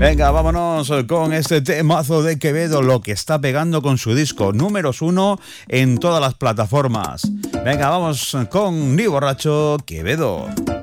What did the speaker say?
Venga, vámonos con este temazo de Quevedo, lo que está pegando con su disco números 1 en todas las plataformas. Venga, vamos con Ni Borracho, Quevedo.